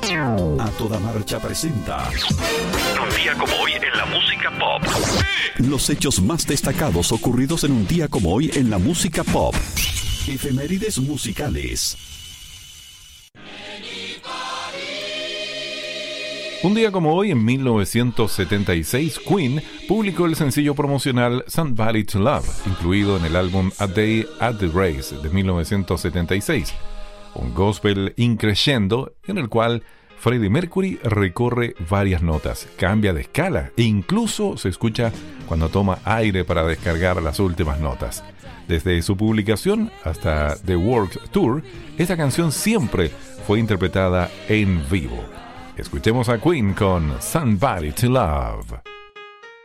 A Toda Marcha presenta Un día como hoy en la música pop. los hechos más destacados ocurridos en un día como hoy en la música pop. Efemérides musicales. Un día como hoy, en 1976, Queen publicó el sencillo promocional Somebody to Love, incluido en el álbum A Day at the Race de 1976, un gospel increscendo en el cual Freddie Mercury recorre varias notas, cambia de escala e incluso se escucha cuando toma aire para descargar las últimas notas. Desde su publicación hasta The World Tour, esta canción siempre fue interpretada en vivo. Escuchemos a Queen con Somebody to Love.